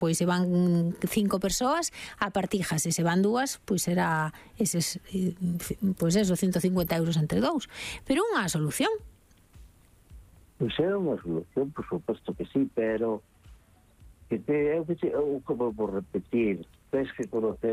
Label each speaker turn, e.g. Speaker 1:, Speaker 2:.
Speaker 1: Pois se van 5 persoas, a partijas, se van 2, pois será eses, pois eso, 150 euros entre 2. Pero unha solución.
Speaker 2: Pois é unha solución, por suposto que sí, pero eu como vou repetir, tens que conocer